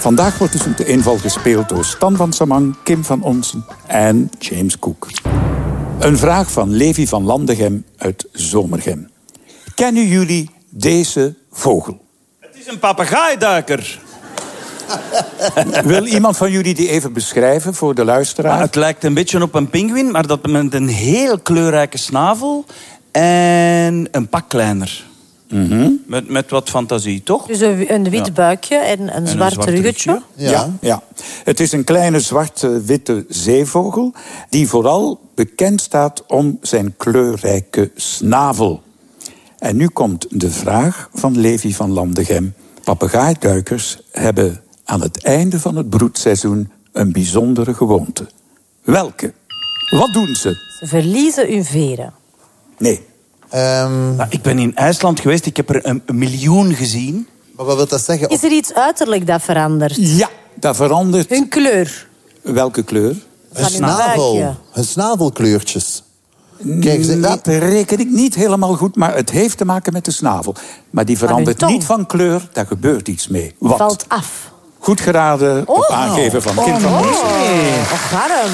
Vandaag wordt de zoete inval gespeeld door Stan van Samang, Kim van Onsen en James Cook. Een vraag van Levi van Landegem uit Zomergem. Kennen jullie deze vogel? Het is een papegaaiduiker. Wil iemand van jullie die even beschrijven voor de luisteraar? Het lijkt een beetje op een pinguïn, maar dat met een heel kleurrijke snavel en een pak kleiner. Mm-hmm. Met wat fantasie, toch? Dus een wit buikje en een zwart ruggetje. Ja. Het is een kleine zwart-witte zeevogel die vooral bekend staat om zijn kleurrijke snavel. En nu komt de vraag van Levi van Landegem. Papegaaiduikers hebben aan het einde van het broedseizoen een bijzondere gewoonte. Welke? Wat doen ze? Ze verliezen hun veren. Nee. Ik ben in IJsland geweest, ik heb er een miljoen gezien. Maar wat wil dat zeggen? Is er iets uiterlijk dat verandert? Ja, dat verandert. Hun kleur. Welke kleur? Een snavel. Hun snavelkleurtjes. Kijk, dat reken ik niet helemaal goed, maar het heeft te maken met de snavel. Maar die verandert niet van kleur, daar gebeurt iets mee. Wat? Valt af. Goed geraden op aangeven van Kim van Onsen. Och, warm.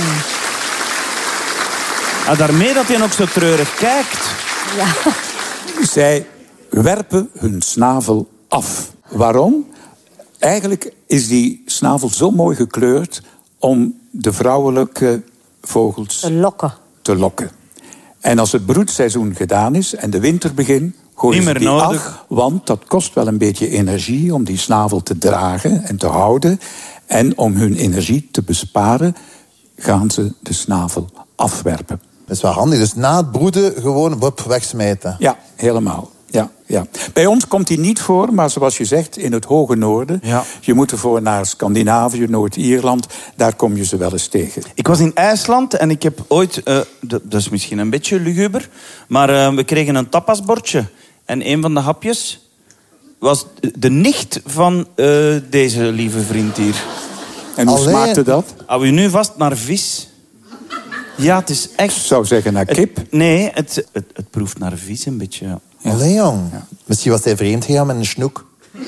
Daarmee dat hij ook zo treurig kijkt. Ja. Zij werpen hun snavel af. Waarom? Eigenlijk is die snavel zo mooi gekleurd om de vrouwelijke vogels te lokken. En als het broedseizoen gedaan is en de winter begint, gooien ze die af. Want dat kost wel een beetje energie om die snavel te dragen en te houden. En om hun energie te besparen, gaan ze de snavel afwerpen. Dat is wel handig. Dus na het broeden gewoon wegsmijten. Ja, helemaal. Ja. Bij ons komt die niet voor, maar zoals je zegt, in het hoge noorden. Ja. Je moet ervoor naar Scandinavië, Noord-Ierland. Daar kom je ze wel eens tegen. Ik was in IJsland en ik heb ooit... dat is misschien een beetje luguber, maar we kregen een tapasbordje. En een van de hapjes was de nicht van deze lieve vriend hier. En hoe smaakte dat? Hou je nu vast naar vis. Ja, het is echt... Ik zou zeggen naar kip. Het proeft naar vis een beetje, ja. Allee, jong. Ja. Misschien was hij vreemd gegaan met een snoek.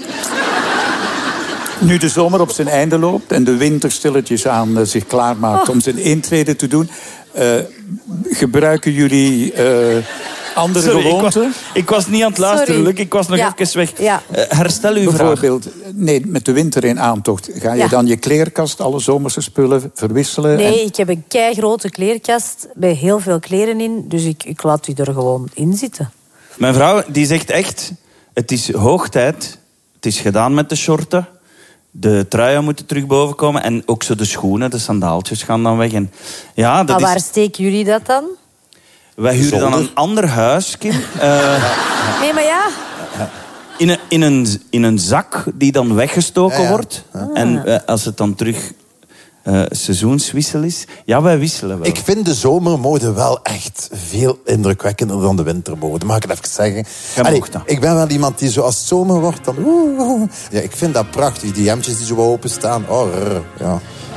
Nu de zomer op zijn einde loopt en de winter stilletjes aan zich klaarmaakt om zijn intrede te doen, gebruiken jullie andere gewoonten? Ik was niet aan het luisteren, Luc. Ik was nog even weg. Ja. Herstel uw bijvoorbeeld, vraag. Met de winter in aantocht. Ga je dan je kleerkast, alle zomerse spullen verwisselen? Nee, ik heb een keigrote kleerkast met heel veel kleren in. Dus ik laat die er gewoon in zitten. Mijn vrouw die zegt echt, het is hoog tijd. Het is gedaan met de shorten. De truien moeten terug boven komen. En ook zo de schoenen, de sandaaltjes gaan dan weg. En ja, maar waar steken jullie dat dan? Wij huren dan een ander huis, Kim. Nee, maar ja. In een zak die dan weggestoken wordt. En als het dan terug seizoenswissel is... Ja, wij wisselen wel. Ik vind de zomermode wel echt veel indrukwekkender dan de wintermode. Mag ik het even zeggen? Ik ben wel iemand die zo als het zomer wordt dan... Ja, ik vind dat prachtig. Die hemdjes die zo openstaan. Ja.